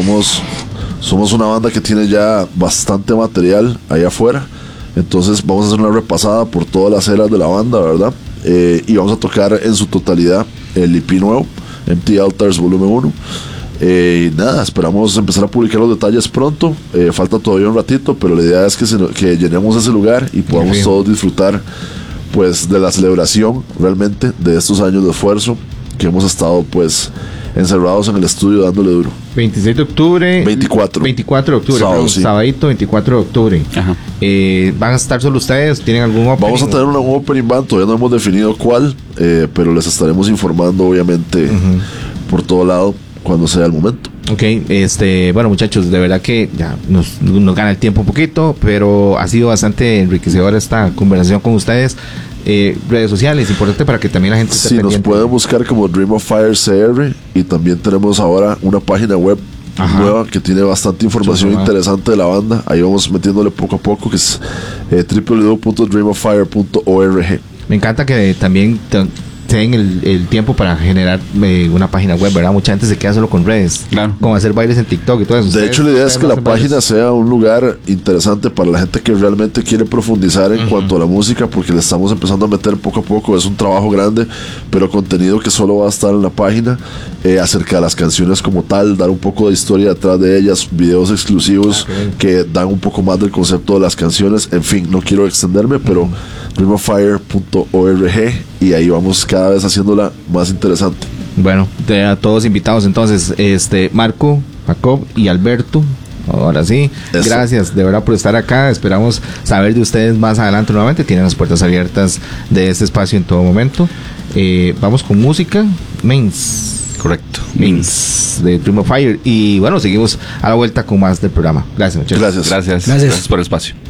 somos una banda que tiene ya bastante material allá afuera. Entonces vamos a hacer una repasada por todas las eras de la banda, ¿verdad? Y vamos a tocar en su totalidad el EP nuevo, Empty Altars Volumen 1. Nada, esperamos empezar a publicar los detalles pronto. Falta todavía un ratito, pero la idea es que llenemos ese lugar y podamos todos disfrutar pues de la celebración realmente de estos años de esfuerzo que hemos estado pues encerrados en el estudio dándole duro. 26 de octubre 24 de octubre, sábado, sí. Sabadito 24 de octubre. Ajá. ¿Van a estar solo ustedes? ¿Tienen algún opening? Vamos a tener un opening band, todavía no hemos definido cuál, pero les estaremos informando obviamente por todo lado cuando sea el momento. Ok, bueno, muchachos, de verdad que ya nos gana el tiempo un poquito, pero ha sido bastante enriquecedora esta conversación con ustedes. Redes sociales, importante para que también la gente esté pendiente. Nos pueden buscar como Dream of Fire CR, y también tenemos ahora una página web nueva que tiene bastante información interesante de la banda. Ahí vamos metiéndole poco a poco, que es www.dreamoffire.org. Me encanta que también den el tiempo para generar una página web, ¿verdad? Mucha gente se queda solo con redes, claro, como hacer bailes en TikTok y todo eso. De hecho, la idea es que la página sea un lugar interesante para la gente que realmente quiere profundizar en cuanto a la música, porque le estamos empezando a meter poco a poco. Es un trabajo grande, pero contenido que solo va a estar en la página, acerca de las canciones como tal, dar un poco de historia detrás de ellas, videos exclusivos que dan un poco más del concepto de las canciones. En fin, no quiero extenderme, pero dreamoffire.org, y ahí vamos cada vez haciéndola más interesante. Bueno, a todos invitados entonces, Marco, Jacob y Alberto. Ahora sí, eso. Gracias de verdad por estar acá. Esperamos saber de ustedes más adelante nuevamente. Tienen las puertas abiertas de este espacio en todo momento. Vamos con música. Correcto. Mains de Dream of Fire. Y bueno, seguimos a la vuelta con más del programa. Gracias, muchachos. Gracias por el espacio.